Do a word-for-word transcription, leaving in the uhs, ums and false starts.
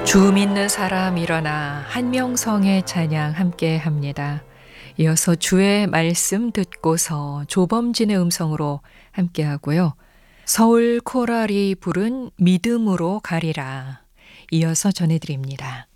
주 믿는 사람 일어나 한명성의 찬양 함께 합니다. 이어서 주의 말씀 듣고서 조범진의 음성으로 함께 하고요. 서울 코랄이 부른 믿음으로 가리라 이어서 전해드립니다.